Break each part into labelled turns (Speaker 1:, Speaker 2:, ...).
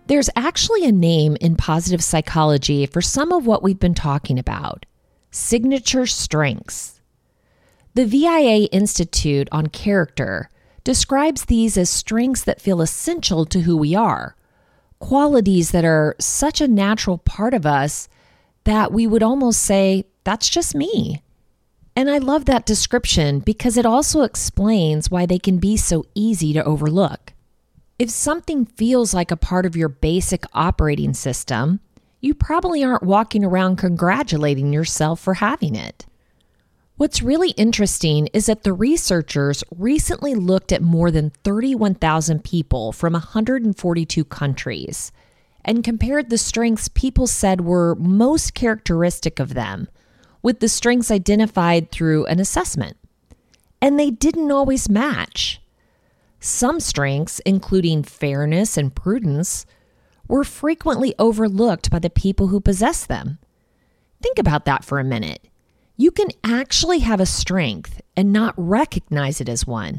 Speaker 1: There's actually a name in positive psychology for some of what we've been talking about: signature strengths. The VIA Institute on Character describes these as strengths that feel essential to who we are, qualities that are such a natural part of us that we would almost say, that's just me. And I love that description because it also explains why they can be so easy to overlook. If something feels like a part of your basic operating system, you probably aren't walking around congratulating yourself for having it. What's really interesting is that the researchers recently looked at more than 31,000 people from 142 countries and compared the strengths people said were most characteristic of them with the strengths identified through an assessment. And they didn't always match. Some strengths, including fairness and prudence, were frequently overlooked by the people who possess them. Think about that for a minute. You can actually have a strength and not recognize it as one.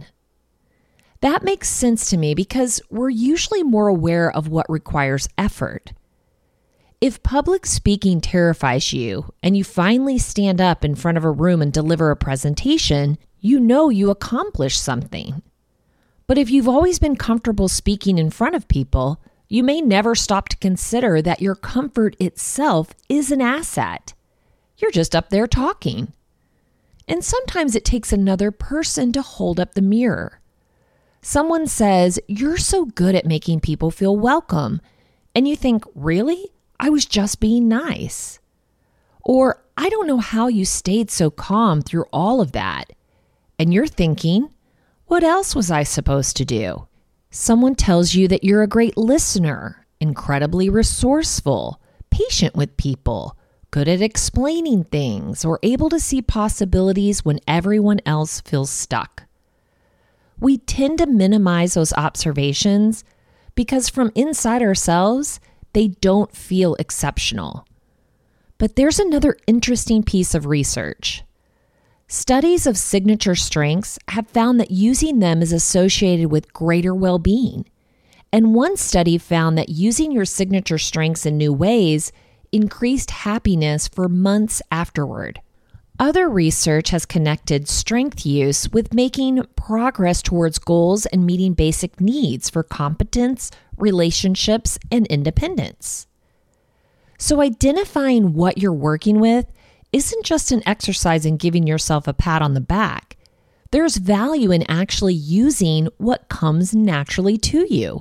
Speaker 1: That makes sense to me because we're usually more aware of what requires effort. If public speaking terrifies you and you finally stand up in front of a room and deliver a presentation, you know you accomplished something. But if you've always been comfortable speaking in front of people, you may never stop to consider that your comfort itself is an asset. You're just up there talking. And sometimes it takes another person to hold up the mirror. Someone says, "You're so good at making people feel welcome." And you think, "Really? I was just being nice." Or, "I don't know how you stayed so calm through all of that." And you're thinking, "What else was I supposed to do?" Someone tells you that you're a great listener, incredibly resourceful, patient with people, good at explaining things, or able to see possibilities when everyone else feels stuck. We tend to minimize those observations because from inside ourselves, they don't feel exceptional. But there's another interesting piece of research. Studies of signature strengths have found that using them is associated with greater well-being. And one study found that using your signature strengths in new ways increased happiness for months afterward. Other research has connected strength use with making progress towards goals and meeting basic needs for competence, relationships, and independence. So identifying what you're working with isn't just an exercise in giving yourself a pat on the back. There's value in actually using what comes naturally to you.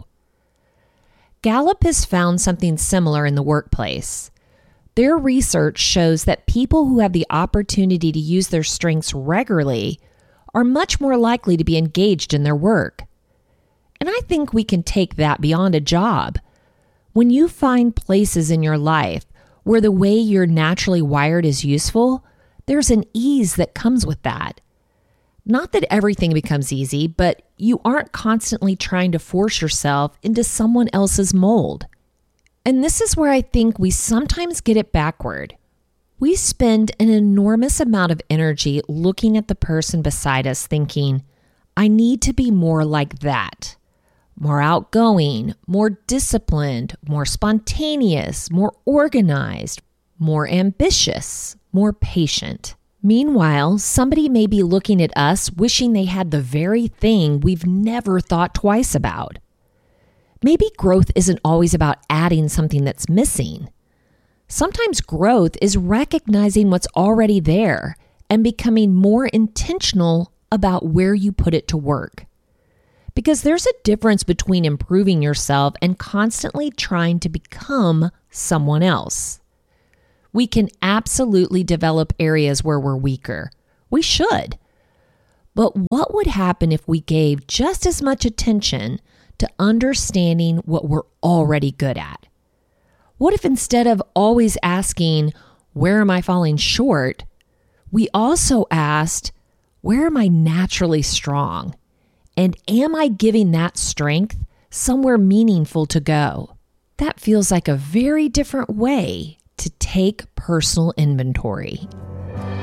Speaker 1: Gallup has found something similar in the workplace. Their research shows that people who have the opportunity to use their strengths regularly are much more likely to be engaged in their work. And I think we can take that beyond a job. When you find places in your life where the way you're naturally wired is useful, there's an ease that comes with that. Not that everything becomes easy, but you aren't constantly trying to force yourself into someone else's mold. And this is where I think we sometimes get it backward. We spend an enormous amount of energy looking at the person beside us thinking, "I need to be more like that. More outgoing, more disciplined, more spontaneous, more organized, more ambitious, more patient." Meanwhile, somebody may be looking at us wishing they had the very thing we've never thought twice about. Maybe growth isn't always about adding something that's missing. Sometimes growth is recognizing what's already there and becoming more intentional about where you put it to work. Because there's a difference between improving yourself and constantly trying to become someone else. We can absolutely develop areas where we're weaker. We should. But what would happen if we gave just as much attention to understanding what we're already good at? What if instead of always asking, "Where am I falling short?" we also asked, "Where am I naturally strong? And am I giving that strength somewhere meaningful to go?" That feels like a very different way to take personal inventory.